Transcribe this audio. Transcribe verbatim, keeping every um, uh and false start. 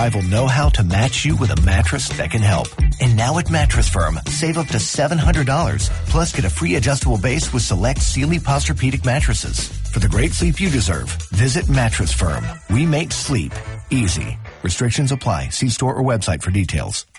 unrivaled know-how to match you with a mattress that can help. And now at Mattress Firm, save up to seven hundred dollars. Plus, get a free adjustable base with select Sealy Posturepedic mattresses. For the great sleep you deserve, visit Mattress Firm. We make sleep easy. Restrictions apply. See store or website for details.